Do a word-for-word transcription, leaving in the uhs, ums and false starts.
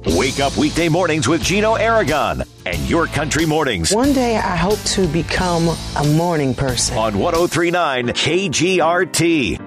Wake up weekday mornings with Gino Aragon and Your Country Mornings One day I hope to become a morning person. on one oh three point nine K G R T.